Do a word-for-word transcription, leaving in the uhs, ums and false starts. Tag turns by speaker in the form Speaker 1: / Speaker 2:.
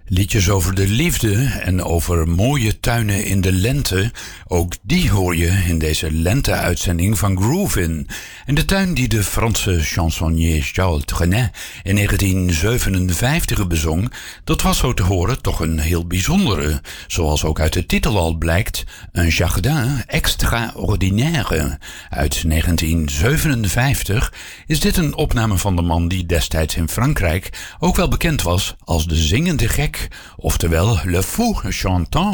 Speaker 1: Liedjes over de liefde en over mooie tuinen in de lente, ook die hoor je in deze lente-uitzending van Groovin. En de tuin die de Franse chansonnier Charles Trenet in negentien zevenenvijftig bezong, dat was zo te horen toch een heel bijzondere. Zoals ook uit de titel al blijkt, Un jardin extraordinaire. Uit negentien zevenenvijftig is dit een opname van de man die destijds in Frankrijk ook wel bekend was als de zingende gek, oftewel Le Fou Chantant.